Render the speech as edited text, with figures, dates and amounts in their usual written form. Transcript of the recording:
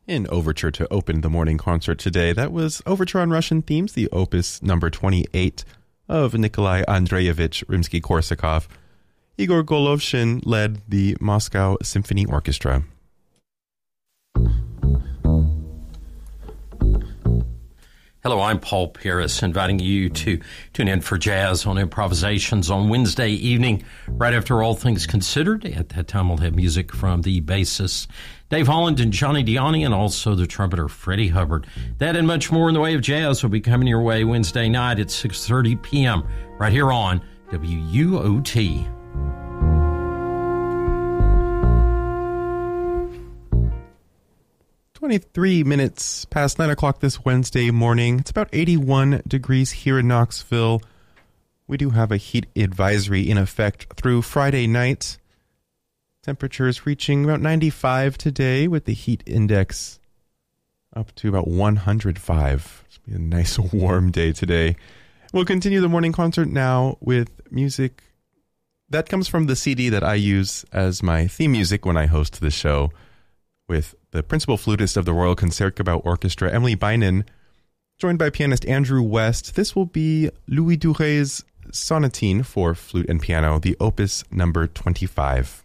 In Overture to open the morning concert today, that was Overture on Russian Themes, the opus number 28 of Nikolai Andreevich Rimsky-Korsakov. Igor Golovshin led the Moscow Symphony Orchestra. Hello, I'm Paul Pierce, inviting you to tune in for Jazz on Improvisations on Wednesday evening, right after All Things Considered. At that time, we'll have music from the bassists Dave Holland and Johnny Diani, and also the trumpeter Freddie Hubbard. That and much more in the way of jazz will be coming your way Wednesday night at 6:30 p.m. right here on WUOT. 23 minutes past 9 o'clock this Wednesday morning. It's about 81 degrees here in Knoxville. We do have a heat advisory in effect through Friday night. Temperatures reaching about 95 today with the heat index up to about 105. It's going to be a nice warm day today. We'll continue the morning concert now with music that comes from the CD that I use as my theme music when I host the show, with the principal flutist of the Royal Concertgebouw Orchestra, Emily Bynon, joined by pianist Andrew West. This will be Louis Duré's Sonatine for flute and piano, the opus number 25.